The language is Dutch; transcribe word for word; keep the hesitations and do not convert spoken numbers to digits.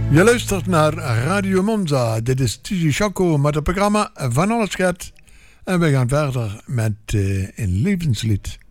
Je luistert naar Radio Monza. Dit is Tizi Chaco met het programma Van Alles Gaat. En we gaan verder met uh, een levenslied.